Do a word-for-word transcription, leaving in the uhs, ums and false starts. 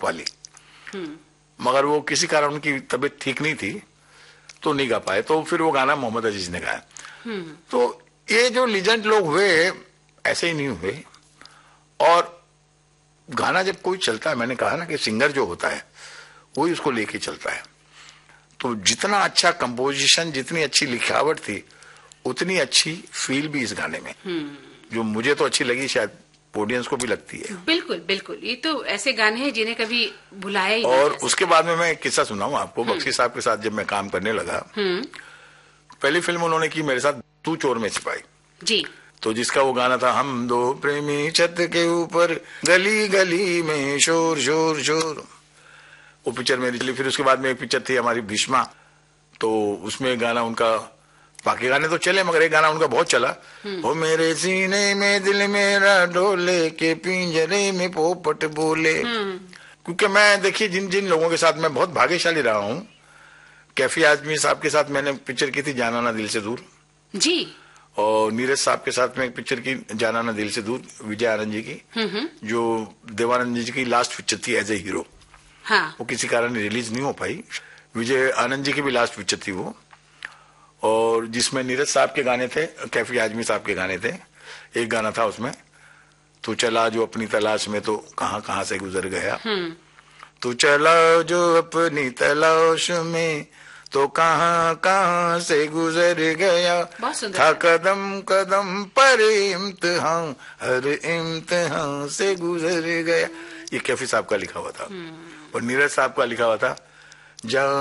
पाली, मगर वो किसी कारण उनकी तबीयत ठीक नहीं थी तो नहीं गा पाए, तो फिर वो गाना मोहम्मद अजीज ने गाया। तो ये जो लीजेंड लोग हुए ऐसे ही नहीं हुए। और गाना जब कोई चलता है, मैंने कहा ना कि सिंगर जो होता है वही उसको लेके चलता है। तो जितना अच्छा कंपोजिशन, जितनी अच्छी लिखावट थी, उतनी अच्छी फील भी इस गाने में, जो मुझे तो अच्छी लगी, शायद ऑडियंस को भी लगती है। बिल्कुल बिल्कुल, ये तो ऐसे गाने हैं जिन्हें कभी भुलाया ही और नहीं। उसके बाद में मैं एक किस्सा सुनाऊं आपको। बख्शी साहब के साथ जब मैं काम करने लगा, पहली फिल्म उन्होंने की मेरे साथ, तू चोर में सिपाही जी, तो जिसका वो गाना था, हम दो प्रेमी छत के ऊपर, गली गली में शोर शोर शोर, वो पिक्चर मेरी चली। फिर उसके बाद में एक पिक्चर थी हमारी भीष्मा, तो उसमें गाना उनका, बाकी गाने तो चले मगर एक गाना उनका बहुत चला, वो मेरे सीने में दिल मेरा डोले के पिंजरे में पोपट बोले। क्योंकि मैं देखिए जिन जिन लोगों के साथ मैं बहुत भाग्यशाली रहा हूँ, कैफी आजमी साहब के साथ मैंने पिक्चर की थी जाना ना दिल से दूर जी, और नीरज साहब के साथ में एक पिक्चर की जाना ना दिल से दूर, विजय आनंद जी की, जो देवानंद जी की लास्ट पिक्चर थी एज ए हीरो। हाँ, वो किसी कारण रिलीज नहीं हो पाई। विजय आनंद जी की भी लास्ट पिक्चर थी वो, और जिसमें नीरज साहब के गाने थे, कैफी आजमी साहब के गाने थे। एक गाना था उसमें, तू चला जो अपनी तलाश में तो कहां कहां से गुजर गया, तू चला जो अपनी तलाश में तो कहां कहां से गुजर गया, था कदम कदम पर इम्तिहान, हर इम्तिहान से गुजर गया। ये कैफी साहब का लिखा हुआ था। और नीरज साहब का लिखा हुआ था, जा